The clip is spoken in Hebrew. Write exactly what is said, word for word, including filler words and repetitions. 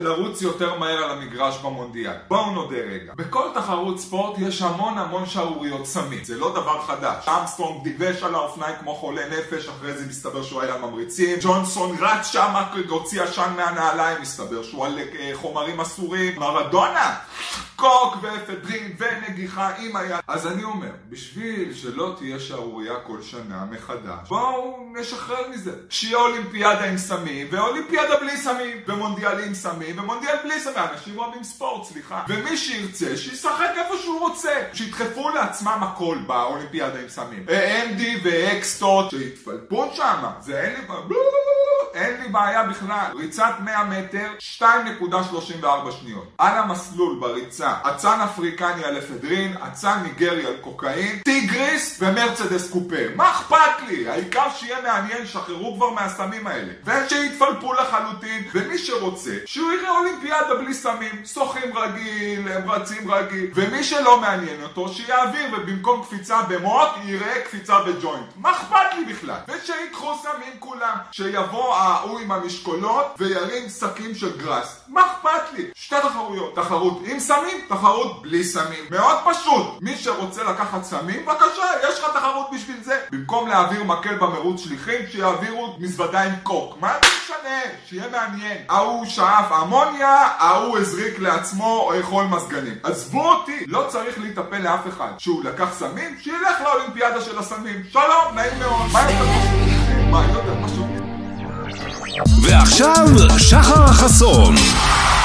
לרוץ יותר מהר על המגרש במונדיאל. בואו נודה רגע. בכל תחרות ספורט יש המון המון שערוריות סמים. זה לא דבר חדש. אמסטרונג דיבש על האופניים כמו חולה נפש, אחרי זה מסתבר שהוא היה ממריצים. ג'ונסון רץ שם, הוציא עשן מהנעליים, מסתבר שהוא על חומרים אסורים. מרדונה, קוק ואפדרין ונגיחה עם היד. אז אני אומר, בשביל שלא תהיה שערוריה כל שנה מחדש, בואו נשחרר מזה. שיהיה אולימפיאדה עם סמים, ואולימפיאדה בלי סמים, ומונדיאל עם סמים, ומונדיאל בלי סמים. אנשים אוהבים ספורט, סליחה. ומי שירצה, שישחק איפה שהוא רוצה. שידחפו לעצמם הכל באולימפיאדה עם סמים. אם די ואקסטות, שיתפלפו שם. זה אין לי... אין לי בעיה בכלל. ריצת מאה מטר, שתיים נקודה שלושים וארבע שניות. על המסלול בריצה, אצן אפריקני על אפדרין, אצן ניגרי על קוקאין, טיגריס ומרצדס קופה. מה אכפת לי? העיקר שיהיה מעניין, שחררו כבר מהסמים האלה. ושיתפלפו לחלוטין, ומי שרוצה, שהוא יראה אולימפיאדה בלי סמים. שוחים רגיל, הם רצים רגיל. ומי שלא מעניין אותו, שיעביר, ובמקום קפיצה במות, יראה קפיצה בג'וינט. מה אכפת לי בכלל? ושיקחו סמים כולם. שיבוא ההוא עם המשקולות וירים שקים של גרס. מה אכפת לי? שתי תחרויות. תחרות עם סמים, תחרות בלי סמים. מאוד פשוט. מי שרוצה לקחת סמים, בבקשה, יש לך תחרות בשביל זה. במקום להעביר מקל במרוץ שליחים, שיעבירו מזוודה עם קוק. מה זה משנה? שיהיה מעניין. ההוא שאף אמוניה, ההוא הזריק לעצמו או יכול מזגנים. עזבו אותי, לא צריך להיטפל לאף אחד. שהוא לקח סמים, שילך לאולימפיאדה של הסמים. שלום, נעים מאוד. מה יותר פשוט? מה יותר פשוט? ועכשיו שחר חסון.